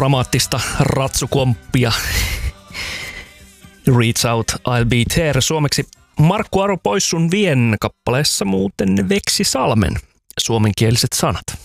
dramaattista ratsukomppia. Reach Out, I'll Be There. Suomeksi Markku Aro pois sun vien kappaleessa muuten veksi salmen suomenkieliset sanat.